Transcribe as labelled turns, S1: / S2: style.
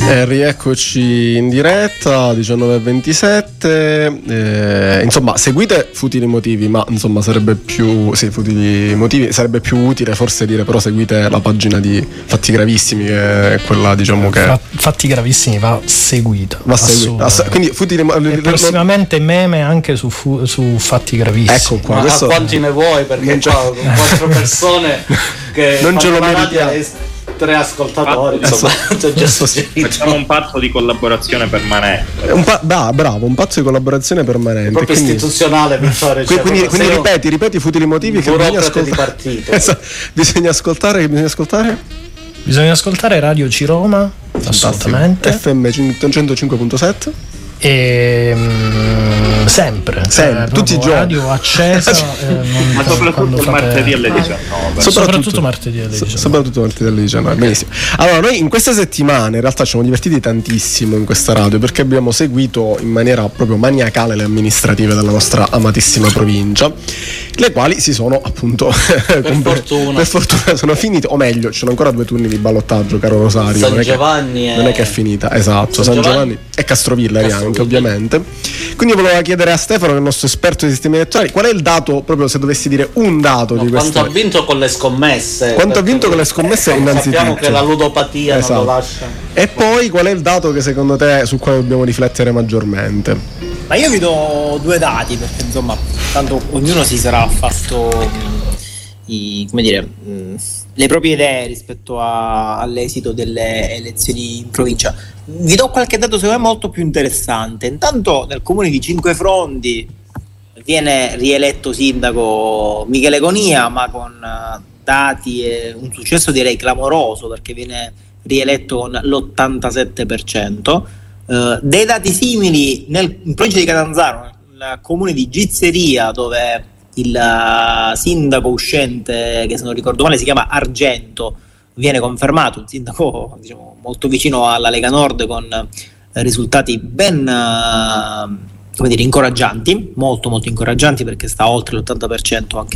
S1: Rieccoci in diretta 19:27. Insomma, seguite Futili Motivi, ma insomma sarebbe più Futili Motivi sarebbe più utile forse dire, però seguite la pagina di Fatti Gravissimi, che è quella, diciamo, che
S2: Fatti Gravissimi va seguita.
S1: Quindi Futili
S2: prossimamente meme anche su Fatti Gravissimi.
S1: Ecco qua.
S3: Ma quanti ne vuoi? Perché qua con 4 persone che
S1: non ce lo meritiamo.
S3: 3 ascoltatori, insomma,
S4: facciamo un patto di collaborazione permanente.
S1: Bravo, un patto di collaborazione permanente.
S3: Proprio istituzionale, Vittorio.
S1: Quindi ripeti i Futili Motivi che bisogna ascoltare.
S3: Partito.
S1: Bisogna ascoltare.
S2: Bisogna ascoltare Radio Ciroma, assolutamente.
S1: FM 105.7.
S2: E sempre
S1: tutti i giorni,
S2: radio accesa,
S4: ma soprattutto martedì alle 19.
S2: Soprattutto martedì alle
S1: 19. Benissimo. Allora, noi in queste settimane in realtà ci siamo divertiti tantissimo in questa radio, perché abbiamo seguito in maniera proprio maniacale le amministrative della nostra amatissima provincia, le quali si sono appunto per fortuna sono finite, o meglio, ci sono ancora 2 turni di ballottaggio, caro Rosario.
S3: San Giovanni
S1: non è che è finita, esatto, San Giovanni e Castrovillari anche, ovviamente. Quindi volevo chiedere a Stefano, che è il nostro esperto di sistemi elettorali, qual è il dato, proprio se dovessi dire un dato di questo.
S3: Quanto ha vinto con le scommesse?
S1: Quanto ha vinto con le scommesse, innanzitutto.
S3: Sappiamo che la ludopatia non lo lascia.
S1: E poi qual è il dato che secondo te sul quale dobbiamo riflettere maggiormente?
S5: Ma io vi do 2 dati, perché insomma, tanto ognuno si sarà fatto le proprie idee rispetto all'esito delle elezioni in provincia. Vi do qualche dato secondo me molto più interessante. Intanto nel comune di Cinquefrondi viene rieletto sindaco Michele Gonia, ma con dati e un successo direi clamoroso, perché viene rieletto con l'87%. Dei dati simili in provincia di Catanzaro, nel comune di Gizzeria, dove il sindaco uscente, che se non ricordo male si chiama Argento, viene confermato, un sindaco diciamo molto vicino alla Lega Nord, con risultati ben incoraggianti, molto molto incoraggianti, perché sta oltre l'80% anche